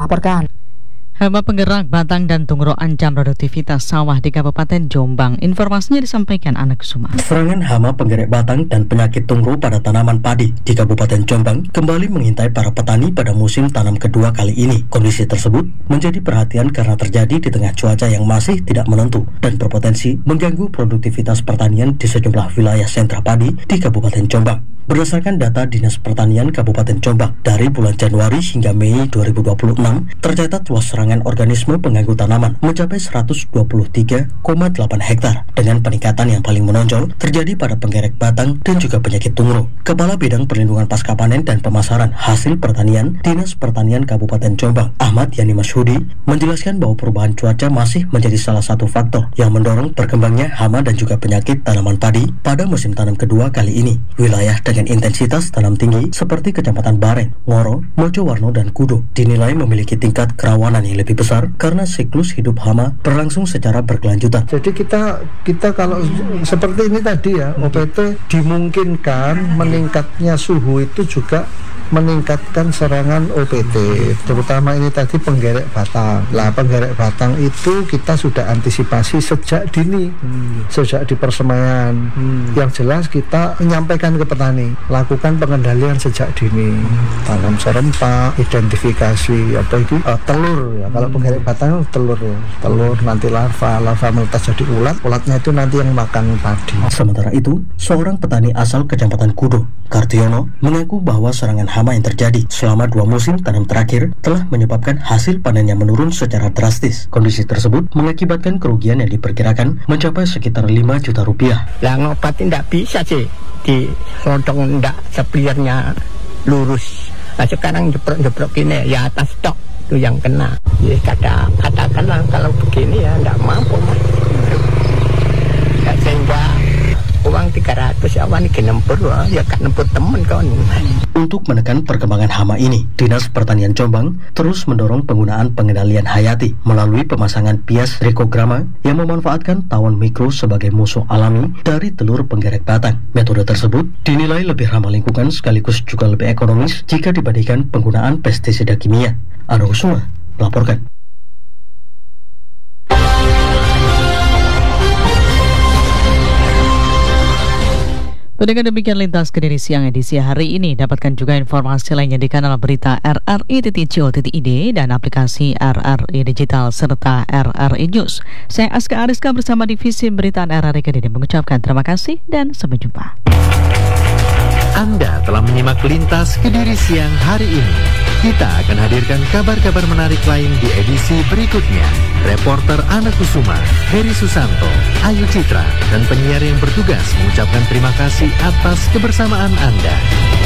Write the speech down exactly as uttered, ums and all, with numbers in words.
melaporkan. Hama penggerak batang dan tungro ancam produktivitas sawah di Kabupaten Jombang. Informasinya disampaikan Ana Kusuma. Serangan hama penggerak batang dan penyakit tungro pada tanaman padi di Kabupaten Jombang kembali mengintai para petani pada musim tanam kedua kali ini. Kondisi tersebut menjadi perhatian karena terjadi di tengah cuaca yang masih tidak menentu dan berpotensi mengganggu produktivitas pertanian di sejumlah wilayah sentra padi di Kabupaten Jombang. Berdasarkan data Dinas Pertanian Kabupaten Jombang, dari bulan Januari hingga Mei dua ribu dua puluh enam, tercatat luas serangan organisme pengganggu tanaman mencapai seratus dua puluh tiga koma delapan hektar, dengan peningkatan yang paling menonjol terjadi pada penggerek batang dan juga penyakit tungro. Kepala Bidang Perlindungan Pasca Panen dan Pemasaran Hasil Pertanian Dinas Pertanian Kabupaten Jombang, Ahmad Yani Masyudi, menjelaskan bahwa perubahan cuaca masih menjadi salah satu faktor yang mendorong berkembangnya hama dan juga penyakit tanaman padi pada musim tanam kedua kali ini. Wilayah dengan dengan intensitas tanam tinggi seperti Kecamatan Bareng, Ngoro, Mojowarno, dan Kudo dinilai memiliki tingkat kerawanan yang lebih besar karena siklus hidup hama berlangsung secara berkelanjutan. Jadi kita kita kalau seperti ini tadi ya, O P T dimungkinkan meningkatnya suhu itu juga meningkatkan serangan O P T, terutama ini tadi penggerek batang. Lah penggerek batang itu kita sudah antisipasi sejak dini, hmm. sejak di persemaian. Hmm. Yang jelas kita menyampaikan ke petani, lakukan pengendalian sejak dini, hmm. tanam serempak, identifikasi apa itu uh, telur ya. Kalau hmm. penggerek batang telur ya, telur nanti larva, larva menetas jadi ulat, ulatnya itu nanti yang makan padi. Sementara itu, seorang petani asal Kecamatan Kudo, Kartiono, mengaku bahwa serangan hama yang terjadi selama dua musim tanam terakhir telah menyebabkan hasil panennya menurun secara drastis. Kondisi tersebut mengakibatkan kerugian yang diperkirakan mencapai sekitar lima juta rupiah. Lah ngobatin tidak bisa sih, di rodong tidak sepliernya lurus. Nah sekarang jeprok-jeprok ini ya atas stok itu yang kena. Ya kata katakanlah kalau begini ya tidak mampu mas. Ya, sehingga uang tiga ratus awan ini nempur ya kan nempur temen kan. Untuk menekan perkembangan hama ini, Dinas Pertanian Jombang terus mendorong penggunaan pengendalian hayati melalui pemasangan bias rekograma yang memanfaatkan tawon mikro sebagai musuh alami dari telur penggerek batang. Metode tersebut dinilai lebih ramah lingkungan sekaligus juga lebih ekonomis jika dibandingkan penggunaan pestisida kimia. Ana Kusuma melaporkan. Dengan demikian lintas Kediri siang edisi hari ini. Dapatkan juga informasi lainnya di kanal berita r r i titik co titik i d dan aplikasi R R I Digital serta R R I News. Saya Aska Ariska bersama Divisi Pemberitaan R R I Kediri mengucapkan terima kasih dan sampai jumpa. Anda telah menyimak Lintas Kediri siang hari ini. Kita akan hadirkan kabar-kabar menarik lain di edisi berikutnya. Reporter Ana Kusuma, Heri Susanto, Ayu Citra, dan penyiar yang bertugas mengucapkan terima kasih atas kebersamaan Anda.